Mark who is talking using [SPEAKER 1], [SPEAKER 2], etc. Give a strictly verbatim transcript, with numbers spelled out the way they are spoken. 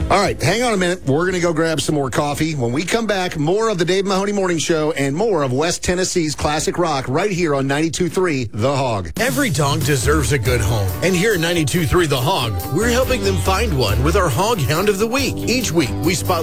[SPEAKER 1] All right, hang on a minute. We're going to go grab some more coffee. When we come back, more of the Dave Mahoney Morning Show and more of West Tennessee's classic rock right here on ninety-two point three The Hog.
[SPEAKER 2] Every dog deserves a good home. And here at ninety-two point three The Hog, we're helping them find one with our Hog Hound of the Week. Each week, we spot